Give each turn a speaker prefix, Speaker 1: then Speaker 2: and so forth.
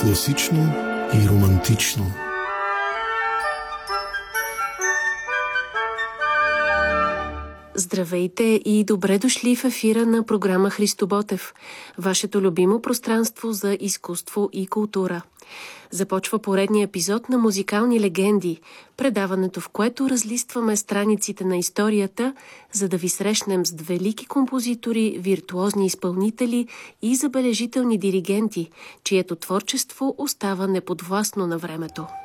Speaker 1: класично и романтично.
Speaker 2: Здравейте и добре дошли в ефира на програма Христо Ботев, вашето любимо пространство за изкуство и култура. Започва поредния епизод на Музикални легенди, предаването, в което разлистваме страниците на историята, за да ви срещнем с велики композитори, виртуозни изпълнители и забележителни диригенти, чието творчество остава неподвластно на времето.